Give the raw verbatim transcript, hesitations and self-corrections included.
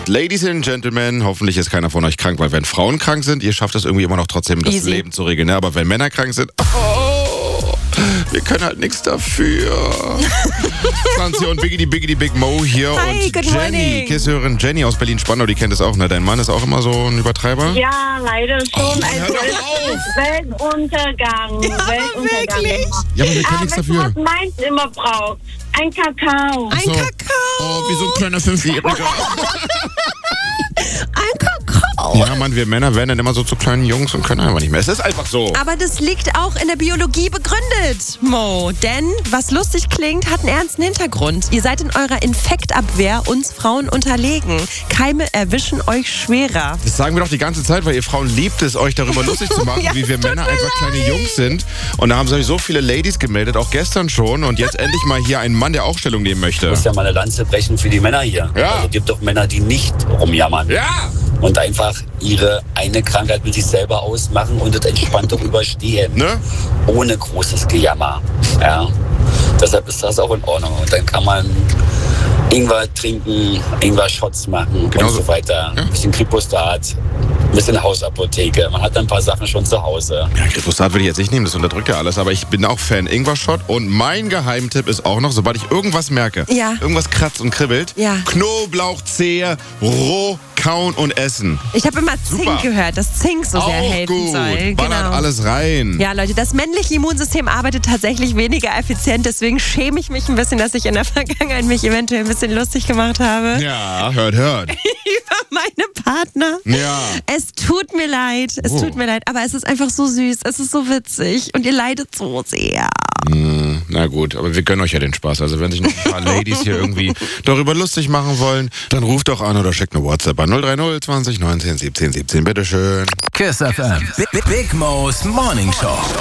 Ladies and Gentlemen, hoffentlich ist keiner von euch krank, weil wenn Frauen krank sind, ihr schafft es irgendwie immer noch trotzdem, das Easy. Leben zu regeln. Ne? Aber wenn Männer krank sind, oh, wir können halt nichts dafür. Franzi und Biggity Biggity Big Mo hier. Hi, und good Jenny, morning. Kisshörerin Jenny aus Berlin-Spandau, die kennt es auch, ne? Dein Mann ist auch immer so ein Übertreiber? Ja, leider schon. Oh, also hör doch es auf. ist Weltuntergang. Ja, aber Weltuntergang. wirklich? Ja, aber wir können Ah, nichts weißt du, dafür. was meins immer braucht? Ein Kakao. Ein So. Kakao. Oh, wie so ein kleiner Fünfjähriger. Ein Kakao. Ja, Mann, wir Männer werden dann immer so zu kleinen Jungs und können einfach nicht mehr. Es ist einfach so. Aber das liegt auch in der Biologie begründet, Mo. Denn was lustig klingt, hat einen ernsten Hintergrund. Ihr seid in eurer Infektabwehr uns Frauen unterlegen. Keime erwischen euch schwerer. Das sagen wir doch die ganze Zeit, weil ihr Frauen liebt es, euch darüber lustig zu machen, Ja, wie wir es tut Männer mir einfach kleine Jungs sind. Und da haben sich so viele Ladies gemeldet, auch gestern schon. Und jetzt endlich mal hier ein Mann, der auch Stellung nehmen möchte. Ich muss ja mal eine Lanze brechen für die Männer hier. Ja. Also gibt doch Männer, die nicht rumjammern. Ja! Und einfach ihre eine Krankheit mit sich selber ausmachen und das entspannt auch überstehen. Ne? Ohne großes Gejammer. Ja. Deshalb ist das auch in Ordnung. Und dann kann man Ingwer trinken, Ingwer-Shots machen Genau und so. so weiter. Ja. Ein bisschen Kripostat, ein bisschen Hausapotheke. Man hat dann ein paar Sachen schon zu Hause. Ja, Glyphosat würde ich jetzt nicht nehmen, das unterdrückt ja alles. Aber ich bin auch Fan Ingwer-Shot. Und mein Geheimtipp ist auch noch, sobald ich irgendwas merke, Ja. irgendwas kratzt und kribbelt, Ja. Knoblauchzehe, roh kauen und essen. Ich habe immer Zink Super. gehört, dass Zink so sehr auch helfen gut. soll. Ballert Genau. alles rein. Ja, Leute, das männliche Immunsystem arbeitet tatsächlich weniger effizient. Deswegen schäme ich mich ein bisschen, dass ich in der Vergangenheit mich eventuell ein bisschen lustig gemacht habe Ja, hört, hört. über meine Partner. Ja. Es tut mir leid, es Oh. tut mir leid, aber es ist einfach so süß, es ist so witzig und ihr leidet so sehr. Hm, na gut, aber wir gönnen euch ja den Spaß. Also wenn sich noch ein paar Ladies hier irgendwie darüber lustig machen wollen, dann ruft doch an oder schickt eine WhatsApp an null drei null zwanzig neunzehn siebzehn siebzehn. Bitteschön. Kiss F M. Big, Big Mo's Morning Show.